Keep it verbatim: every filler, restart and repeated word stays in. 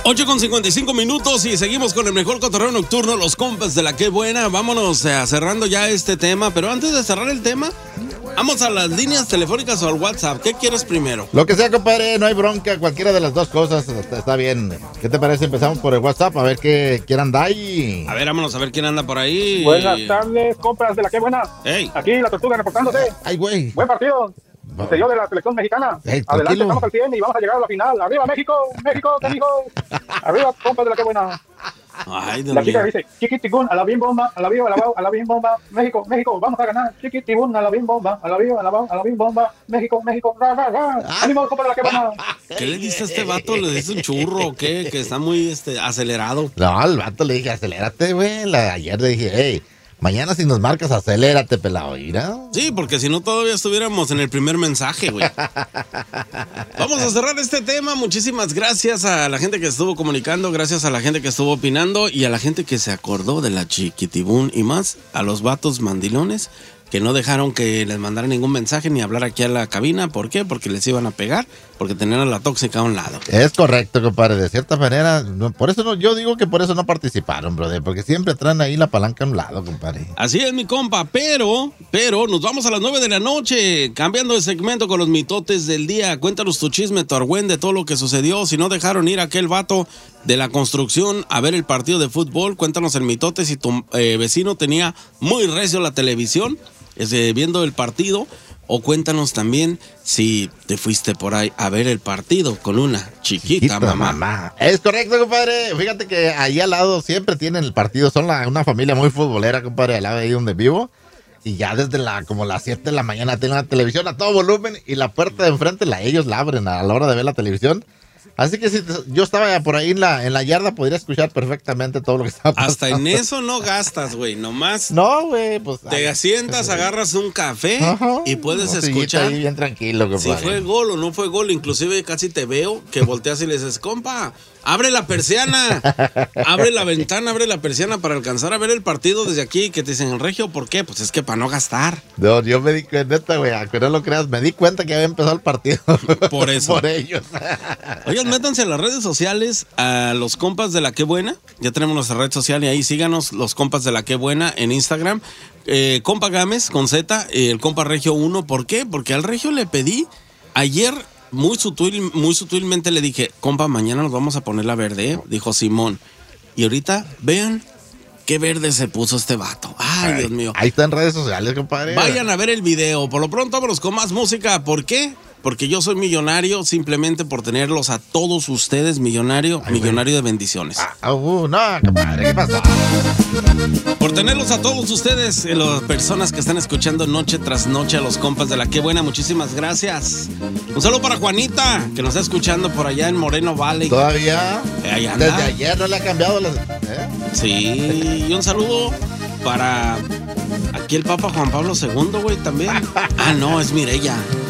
ocho con cincuenta y cinco minutos y seguimos con el mejor cotorreo nocturno, los compas de la Qué Buena. Vámonos eh, cerrando ya este tema, pero antes de cerrar el tema, vamos a las líneas telefónicas o al WhatsApp. ¿Qué quieres primero? Lo que sea, compadre, no hay bronca, cualquiera de las dos cosas está, está bien. ¿Qué te parece? Empezamos por el WhatsApp, a ver qué quién anda ahí. A ver, vámonos a ver quién anda por ahí. Buenas tardes, compas de la Qué Buena. Hey. Aquí la Tortuga reportándose. Ay, güey. Buen partido. Se dio de la selección mexicana. Hey, Adelante, tranquilo. estamos al cien y vamos a llegar a la final. ¡Arriba, México! ¡México, qué dijo! ¡Arriba, compas de la Qué Buena! Ay, Dios La chica mío. dice, chiquitigún, a la bien bomba, a la viva, a la, a la bien bomba, México, México, vamos a ganar, chiquitigún, a la bien bomba, a la viva, a la, a la bien bomba, México, México, ra, ra, ra. ¡Ánimo, compas de la Qué Buena! ¿Qué le dice a este vato? ¿Le dice un churro o qué? Que está muy este, acelerado. No, al vato le dije, acelérate, güey. La- Ayer le dije, hey, mañana si nos marcas, acelérate, pelado. Mira. Sí, porque si no todavía estuviéramos en el primer mensaje, güey. Vamos a cerrar este tema. Muchísimas gracias a la gente que estuvo comunicando, gracias a la gente que estuvo opinando y a la gente que se acordó de la Chiquitibún y más, a los vatos mandilones que no dejaron que les mandara ningún mensaje ni hablar aquí a la cabina. ¿Por qué? Porque les iban a pegar, porque tenían a la tóxica a un lado. Es correcto, compadre. De cierta manera, no, por eso no, yo digo que por eso no participaron, brother, porque siempre traen ahí la palanca a un lado, compadre. Así es, mi compa, pero, pero nos vamos a las nueve de la noche, cambiando de segmento con los mitotes del día. Cuéntanos tu chisme, tu argüende, todo lo que sucedió. Si no dejaron ir a aquel vato de la construcción a ver el partido de fútbol, cuéntanos el mitote si tu eh, vecino tenía muy recio la televisión, este, viendo el partido. O cuéntanos también si te fuiste por ahí a ver el partido con una chiquita, Chiquita, mamá. Es correcto, compadre. Fíjate que ahí al lado siempre tienen el partido. Son la- una familia muy futbolera, compadre, al lado de ahí donde vivo. Y ya desde la como las siete de la mañana tienen la televisión a todo volumen y la puerta de enfrente la ellos la abren a la hora de ver la televisión. Así que si te- yo estaba por ahí en la, en la yarda, podría escuchar perfectamente todo lo que estaba pasando. Hasta en eso no gastas, güey, nomás No, güey, pues. te ay, sientas, agarras un café Ajá, y puedes una sillita escuchar ahí bien tranquilo, si compadre. fue gol o no fue gol. Inclusive casi te veo que volteas y le dices, compa, abre la persiana, abre la ventana, abre la persiana para alcanzar a ver el partido desde aquí. Que te dicen, Regio, ¿por qué? Pues es que para no gastar. No, yo me di cuenta, neta, güey, aunque no lo creas, me di cuenta que había empezado el partido. Por eso. Por ellos. Oigan, métanse a las redes sociales, a los compas de la Qué Buena. Ya tenemos nuestra red social y ahí síganos, los compas de la Qué Buena en Instagram. Eh, compa Gámez con Z, eh, el compa Regio uno. ¿Por qué? Porque al Regio le pedí ayer, muy sutil, muy sutilmente le dije, compa, mañana nos vamos a poner la verde, ¿eh? Dijo Simón. Y ahorita, vean qué verde se puso este vato. Ay, Ay, Dios mío. Ahí está en redes sociales, compadre. Vayan a ver el video. Por lo pronto, vámonos con más música. ¿Por qué? Porque yo soy millonario simplemente por tenerlos a todos ustedes millonario, Ay, millonario de bendiciones. Ah, uh, no, compadre, ¿qué pasó? Por tenerlos a todos ustedes, eh, las personas que están escuchando noche tras noche a los compas de la Qué Buena, muchísimas gracias. Un saludo para Juanita, que nos está escuchando por allá en Moreno Valley. ¿Todavía? Eh, ahí anda. Desde ayer no le ha cambiado las... ¿eh? Sí, y un saludo para aquí el Papa Juan Pablo segundo, güey, también. Ah, no, es Mireya.